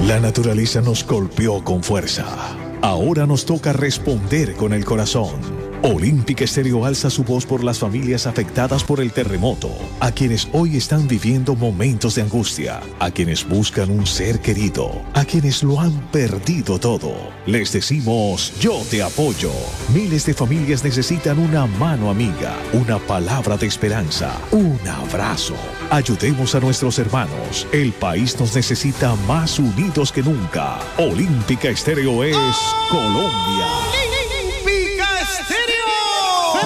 La naturaleza nos golpeó con fuerza. Ahora nos toca responder con el corazón. Olímpica Estéreo alza su voz por las familias afectadas por el terremoto, a quienes hoy están viviendo momentos de angustia, a quienes buscan un ser querido, a quienes lo han perdido todo. Les decimos, yo te apoyo. Miles de familias necesitan una mano amiga, una palabra de esperanza, un abrazo. Ayudemos a nuestros hermanos. El país nos necesita más unidos que nunca. Olímpica Estéreo es Colombia.